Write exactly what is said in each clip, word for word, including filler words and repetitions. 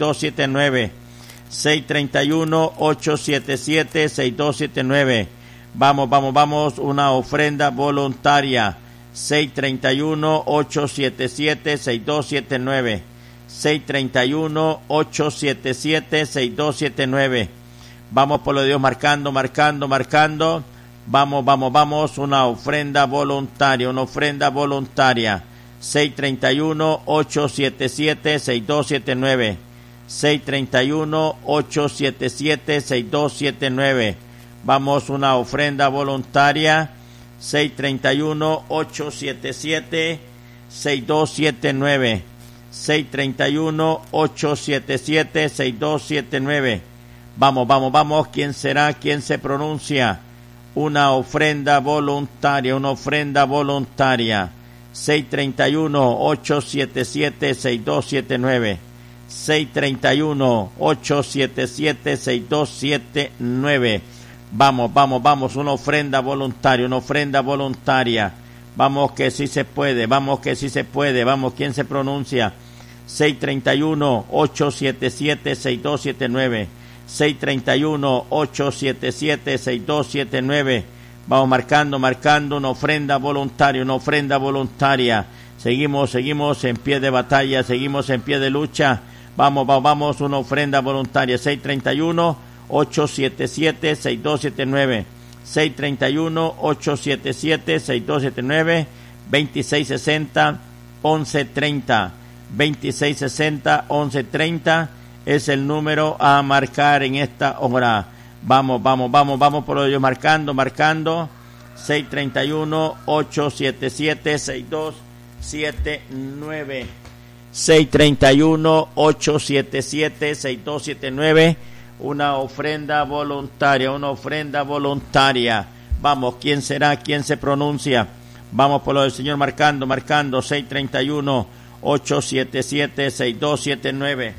dos siete nueve. seis tres uno, ocho siete siete, seis dos siete nueve. Vamos, vamos, vamos, una ofrenda voluntaria. seis tres uno, ocho siete siete, seis dos siete nueve. seis tres uno, ocho siete siete, seis dos siete nueve. Vamos por lo de Dios, marcando, marcando, marcando. Vamos, vamos, vamos, una ofrenda voluntaria, una ofrenda voluntaria. seis tres uno, ocho siete siete, seis dos siete nueve. seis tres uno, ocho siete siete, seis dos siete nueve. Vamos, una ofrenda voluntaria. seis tres uno, ocho siete siete, seis dos siete nueve. seis tres uno, ocho siete siete, seis dos siete nueve. Vamos, vamos, vamos. ¿Quién será? ¿Quién se pronuncia? Una ofrenda voluntaria, una ofrenda voluntaria. seis tres uno, ocho siete siete, seis dos siete nueve. seis tres uno, ocho siete siete, seis dos siete nueve. Vamos, vamos, vamos, una ofrenda voluntaria, una ofrenda voluntaria. Vamos que sí se puede, vamos que sí se puede, vamos, ¿quién se pronuncia? seis tres uno, ocho siete siete, seis dos siete nueve. seis tres uno, ocho siete siete, seis dos siete nueve. Vamos marcando, marcando una ofrenda voluntaria, una ofrenda voluntaria. Seguimos, seguimos en pie de batalla, seguimos en pie de lucha. Vamos, vamos, vamos, una ofrenda voluntaria. seis tres uno, ocho siete siete, seis dos siete nueve. seis tres uno, ocho siete siete, seis dos siete nueve. veintiséis sesenta, once treinta. veintiséis sesenta, once treinta es el número a marcar en esta hora. Vamos, vamos, vamos, vamos por ello, marcando, marcando. seis tres uno, ocho siete siete, seis dos siete nueve. seis tres uno, ocho siete siete, seis dos siete nueve. Una ofrenda voluntaria, una ofrenda voluntaria. Vamos, ¿quién será? ¿Quién se pronuncia? Vamos por lo del Señor, marcando, marcando. seis tres uno, ocho siete siete, seis dos siete nueve.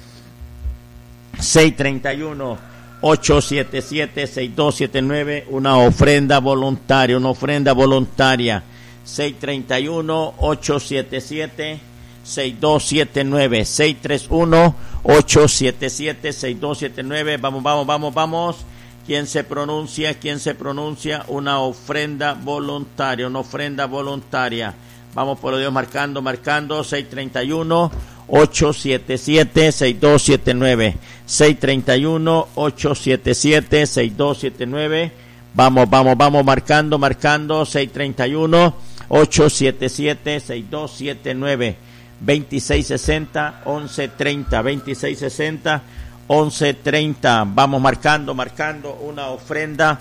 seis tres uno, ocho siete siete, seis dos siete nueve. Una ofrenda voluntaria, una ofrenda voluntaria. seis tres uno, ocho siete siete, seis dos siete nueve. seis tres uno, ocho siete siete, seis dos siete nueve. Vamos, vamos, vamos, vamos. ¿Quién se pronuncia? ¿Quién se pronuncia? Una ofrenda voluntaria, una ofrenda voluntaria. Vamos por lo Dios, marcando, marcando. seis tres uno, ocho siete siete, seis dos siete nueve. seis tres uno, ocho siete siete, seis dos siete nueve. Vamos, vamos, vamos, marcando, marcando. seis tres uno, ocho siete siete, seis dos siete nueve. veintiséis sesenta, once treinta. veintiséis sesenta, once treinta. Vamos marcando, marcando una ofrenda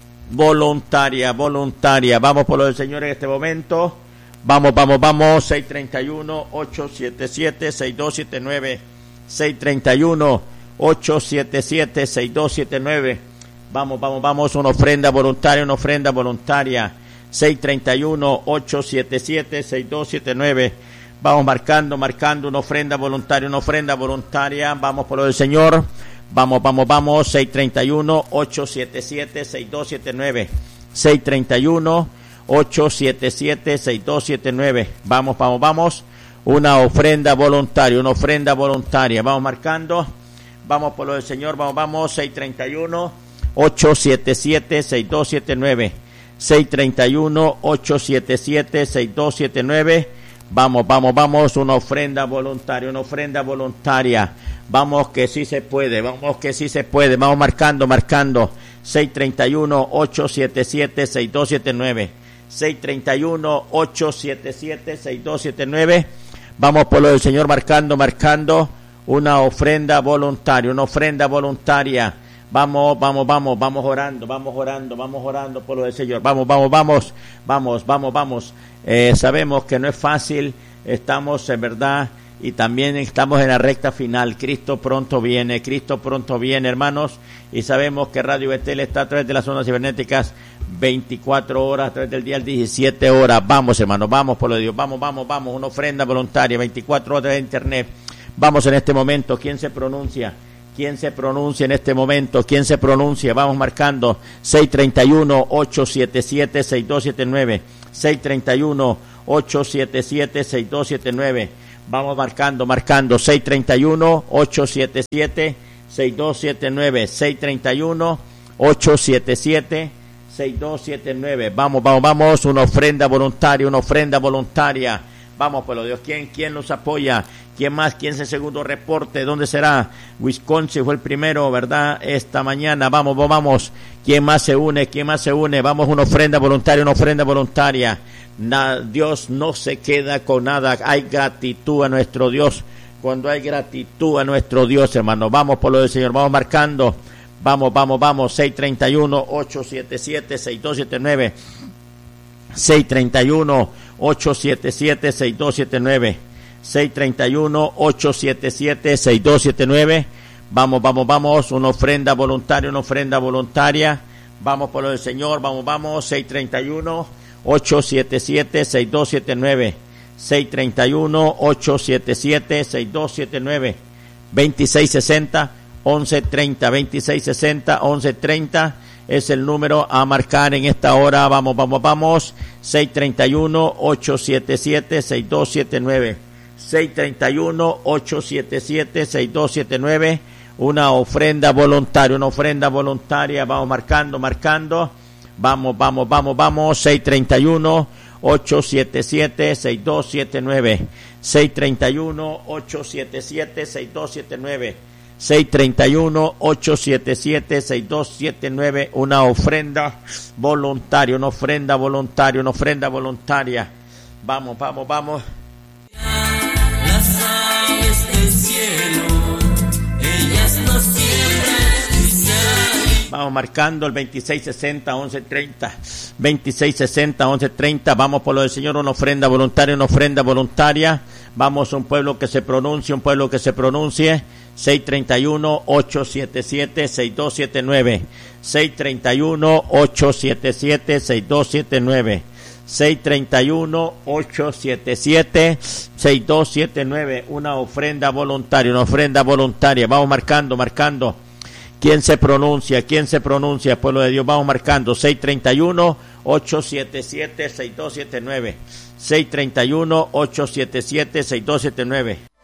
voluntaria, voluntaria. Vamos por lo del Señor en este momento. Vamos, vamos, vamos. seis tres uno, ocho siete siete, seis dos siete nueve. seis tres uno, ocho siete siete, seis dos siete nueve. Vamos, vamos, vamos. Una ofrenda voluntaria, una ofrenda voluntaria. seis tres uno, ocho siete siete, seis dos siete nueve. Vamos marcando, marcando una ofrenda voluntaria, una ofrenda voluntaria. Vamos por lo del Señor. Vamos, vamos, vamos. seis tres uno, ocho siete siete, seis dos siete nueve. seis tres uno, ocho siete siete, seis dos siete nueve. Vamos, vamos, vamos. Una ofrenda voluntaria, una ofrenda voluntaria. Vamos marcando. Vamos por lo del Señor. Vamos, vamos. seis tres uno, ocho siete siete, seis dos siete nueve. seis tres uno, ocho siete siete, seis dos siete nueve. Vamos, vamos, vamos, una ofrenda voluntaria, una ofrenda voluntaria. Vamos que sí se puede, vamos que sí se puede. Vamos marcando, marcando. seis tres uno, ocho siete siete, seis dos siete nueve. seis tres uno, ocho siete siete, seis dos siete nueve. Vamos por lo del Señor, marcando, marcando. Una ofrenda voluntaria, una ofrenda voluntaria. Vamos, vamos, vamos, vamos orando, vamos orando, vamos orando por lo del Señor. Vamos, vamos, vamos, vamos, vamos, vamos. Eh, sabemos que no es fácil, estamos en verdad y también estamos en la recta final. Cristo pronto viene, Cristo pronto viene, hermanos, y sabemos que Radio Betel está a través de las ondas cibernéticas veinticuatro horas, a través del día diecisiete horas. Vamos, hermanos, vamos por lo de Dios, vamos, vamos, vamos, una ofrenda voluntaria, veinticuatro horas de internet. Vamos en este momento. ¿Quién se pronuncia? ¿Quién se pronuncia en este momento? ¿Quién se pronuncia? Vamos marcando. seis tres uno, ocho siete siete, seis dos siete nueve. seis tres uno, ocho siete siete, seis dos siete nueve. Vamos marcando, marcando. seis tres uno, ocho siete siete, seis dos siete nueve. seis tres uno, ocho siete siete, seis dos siete nueve. Vamos, vamos, vamos. Una ofrenda voluntaria, una ofrenda voluntaria. Vamos, pueblo de Dios. ¿Quién, quién nos apoya? ¿Quién más? ¿Quién es el segundo reporte? ¿Dónde será? Wisconsin fue el primero, ¿verdad? Esta mañana. Vamos, vamos, vamos. ¿Quién más se une? ¿Quién más se une? Vamos, una ofrenda voluntaria, una ofrenda voluntaria. Na, Dios no se queda con nada. Hay gratitud a nuestro Dios. Cuando hay gratitud a nuestro Dios, hermano. Vamos, pueblo del Señor. Vamos marcando. Vamos, vamos, vamos. seis tres uno, ocho siete siete, seis dos siete nueve. seis tres uno, ocho siete siete, seis dos siete nueve. seis tres uno, ocho siete siete, seis dos siete nueve. Vamos, vamos, vamos. Una ofrenda voluntaria, una ofrenda voluntaria. Vamos por lo del Señor. Vamos, vamos. seis tres uno, ocho siete siete, seis dos siete nueve. seis tres uno, ocho siete siete, seis dos siete nueve. veintiséis sesenta, once treinta. veintiséis sesenta, once treinta. Es el número a marcar en esta hora. Vamos, vamos, vamos. seis tres uno, ocho siete siete, seis dos siete nueve. seis tres uno, ocho siete siete, seis dos siete nueve. Una ofrenda voluntaria, una ofrenda voluntaria. Vamos marcando, marcando. Vamos, vamos, vamos, vamos. seis tres uno, ocho siete siete, seis dos siete nueve. seis tres uno, ocho siete siete, seis dos siete nueve. seis tres uno, ocho siete siete, seis dos siete nueve. Una ofrenda voluntaria, una ofrenda voluntaria, una ofrenda voluntaria. Vamos, vamos, vamos. Las aves del cielo, ellas no siembran y se Vamos marcando el veintiséis sesenta, once treinta. veintiséis sesenta, once treinta. Vamos por lo del Señor, una ofrenda voluntaria, una ofrenda voluntaria. Vamos a un pueblo que se pronuncie, un pueblo que se pronuncie. seis tres uno, ocho siete siete, seis dos siete nueve. seis tres uno, ocho siete siete, seis dos siete nueve. seis tres uno, ocho siete siete, seis dos siete nueve. Una ofrenda voluntaria, una ofrenda voluntaria. Vamos marcando, marcando. ¿Quién se pronuncia? ¿Quién se pronuncia? Pueblo de Dios, vamos marcando. seis tres uno, ocho siete siete, seis dos siete nueve. seis tres uno, ocho siete siete, seis dos siete nueve.